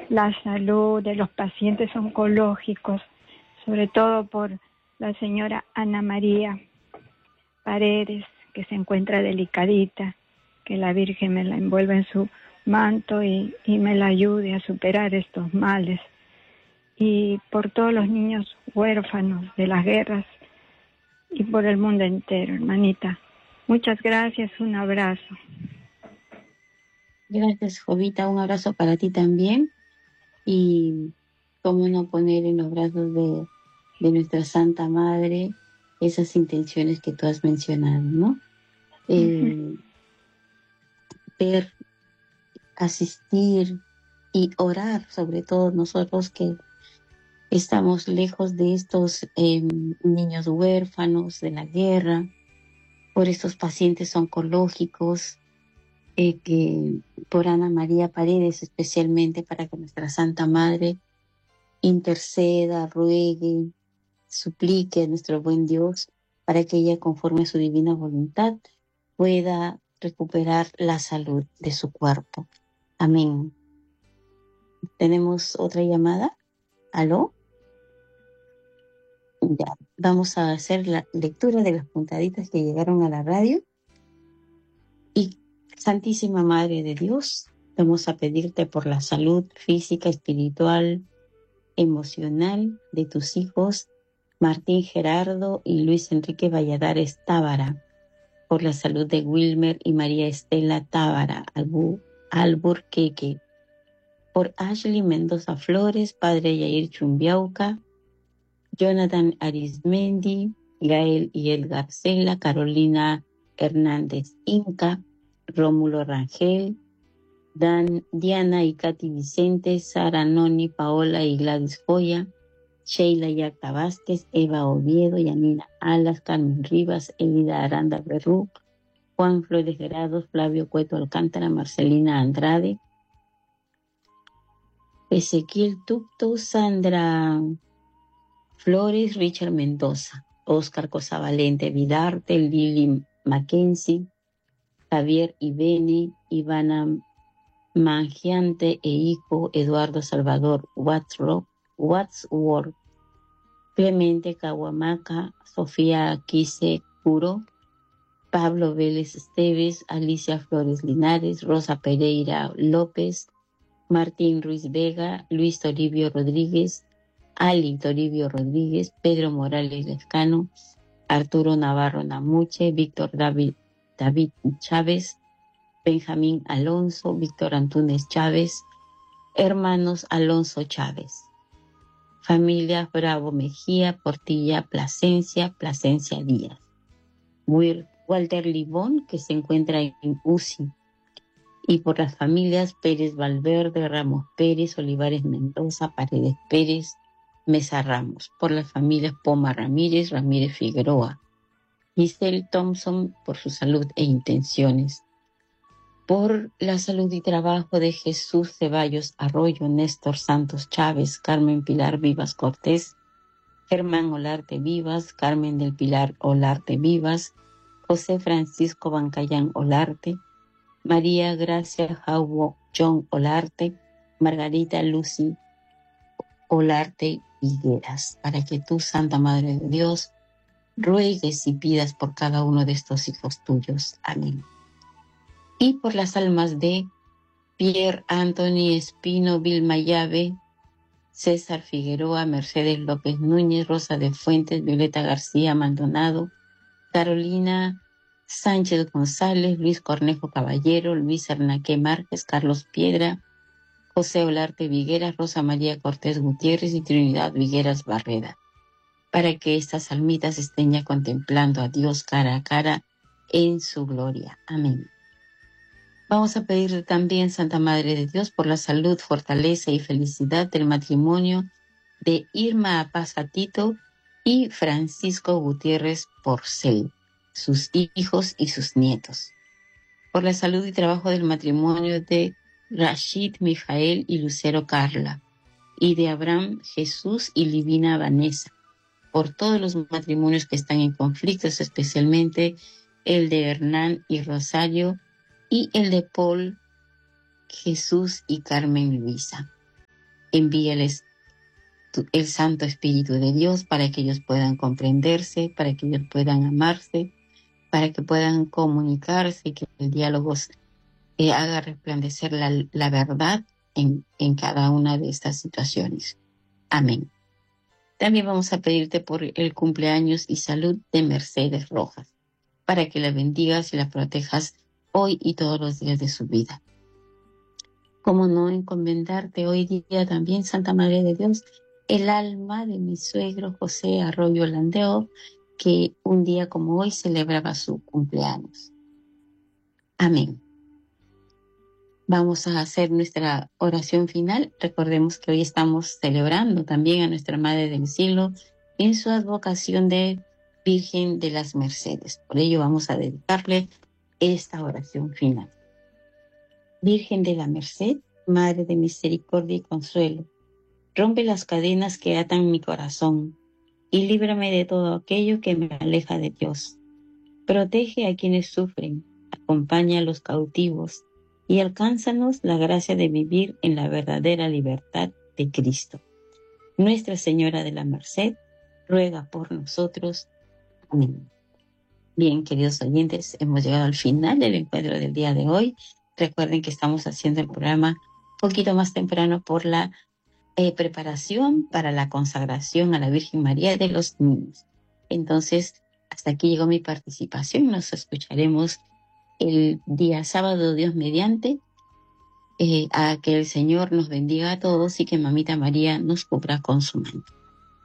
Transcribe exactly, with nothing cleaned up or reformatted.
la salud de los pacientes oncológicos, sobre todo por la señora Ana María Paredes, que se encuentra delicadita, que la Virgen me la envuelva en su manto y, y me la ayude a superar estos males. Y por todos los niños huérfanos de las guerras y por el mundo entero, hermanita. Muchas gracias, un abrazo. Gracias, Jovita, un abrazo para ti también. Y cómo no poner en los brazos de, de nuestra Santa Madre esas intenciones que tú has mencionado, ¿no? Eh, uh-huh. Ver, asistir y orar, sobre todo nosotros que estamos lejos de estos eh, niños huérfanos de la guerra, por estos pacientes oncológicos, eh, que por Ana María Paredes especialmente, para que nuestra Santa Madre interceda, ruegue, suplique a nuestro buen Dios para que ella, conforme a su divina voluntad, pueda recuperar la salud de su cuerpo. Amén. ¿Tenemos otra llamada? ¿Aló? Ya, vamos a hacer la lectura de las puntaditas que llegaron a la radio. Y Santísima Madre de Dios, vamos a pedirte por la salud física, espiritual, emocional de tus hijos Martín Gerardo y Luis Enrique Valladares Tábara, por la salud de Wilmer y María Estela Tábara Albu, Alburqueque, por Ashley Mendoza Flores, Padre Yair Chumbiauca, Jonathan Arismendi, Gael y El Garcela, Carolina Hernández Inca, Rómulo Rangel, Dan, Diana y Katy Vicente, Sara Noni, Paola y Gladys Joya, Sheila Yacta Vázquez, Eva Oviedo, Yanina Alas, Carmen Rivas, Elida Aranda Berrú, Juan Flores Gerados, Flavio Cueto Alcántara, Marcelina Andrade, Ezequiel Tupto, Sandra Flores, Richard Mendoza, Oscar Cosavalente Vidarte, Lili Mackenzie, Javier Ibene, Ivana Mangiante e hijo Eduardo Salvador Wadsworth, Wadsworth, Clemente Caguamaca, Sofía Quise Curo, Pablo Vélez Esteves, Alicia Flores Linares, Rosa Pereira López, Martín Ruiz Vega, Luis Toribio Rodríguez, Ali Toribio Rodríguez, Pedro Morales Lescano, Arturo Navarro Namuche, Víctor David, David Chávez, Benjamín Alonso, Víctor Antúnez Chávez, hermanos Alonso Chávez, familia Bravo Mejía, Portilla Plasencia, Plasencia Díaz, Walter Libón, que se encuentra en U C I, y por las familias Pérez Valverde, Ramos Pérez, Olivares Mendoza, Paredes Pérez, Mesa Ramos, por las familias Poma Ramírez, Ramírez Figueroa, Giselle Thompson, por su salud e intenciones, por la salud y trabajo de Jesús Ceballos Arroyo, Néstor Santos Chávez, Carmen Pilar Vivas Cortés, Germán Olarte Vivas, Carmen del Pilar Olarte Vivas, José Francisco Bancayán Olarte, María Gracia Jaubo John Olarte, Margarita Lucy Olarte Higueras, para que tú, Santa Madre de Dios, ruegues y pidas por cada uno de estos hijos tuyos. Amén. Y por las almas de Pierre Anthony Espino Vilma Llave, César Figueroa, Mercedes López Núñez, Rosa de Fuentes, Violeta García Maldonado, Carolina Sánchez González, Luis Cornejo Caballero, Luis Hernaque Márquez, Carlos Piedra, José Olarte Vigueras, Rosa María Cortés Gutiérrez y Trinidad Vigueras Barreda, para que estas almitas estén ya contemplando a Dios cara a cara en su gloria. Amén. Vamos a pedirle también, Santa Madre de Dios, por la salud, fortaleza y felicidad del matrimonio de Irma Apazatito y Francisco Gutiérrez Porcel, sus hijos y sus nietos. Por la salud y trabajo del matrimonio de Rashid Mijael y Lucero Carla, y de Abraham Jesús y Livina Vanessa. Por todos los matrimonios que están en conflictos, especialmente el de Hernán y Rosario, y el de Paul, Jesús y Carmen Luisa. envíales tu- el Santo Espíritu de Dios para que ellos puedan comprenderse, para que ellos puedan amarse, para que puedan comunicarse y que el diálogo eh, haga resplandecer la, la verdad en, en cada una de estas situaciones. Amén. También vamos a pedirte por el cumpleaños y salud de Mercedes Rojas, para que la bendigas y la protejas hoy y todos los días de su vida. Como no encomendarte hoy día también, Santa Madre de Dios, el alma de mi suegro José Arroyo Landeo, que un día como hoy celebraba su cumpleaños. Amén. Vamos a hacer nuestra oración final. Recordemos que hoy estamos celebrando también a nuestra Madre del Cielo en su advocación de Virgen de las Mercedes. Por ello vamos a dedicarle esta oración final. Virgen de la Merced, Madre de misericordia y consuelo, rompe las cadenas que atan mi corazón y líbrame de todo aquello que me aleja de Dios. Protege a quienes sufren, acompaña a los cautivos y alcánzanos la gracia de vivir en la verdadera libertad de Cristo. Nuestra Señora de la Merced, ruega por nosotros. Amén. Bien, queridos oyentes, hemos llegado al final del encuentro del día de hoy. Recuerden que estamos haciendo el programa un poquito más temprano por la eh, preparación para la consagración a la Virgen María de los niños. Entonces, hasta aquí llegó mi participación. Nos escucharemos el día sábado, Dios mediante, eh, a que el Señor nos bendiga a todos y que Mamita María nos cubra con su manto.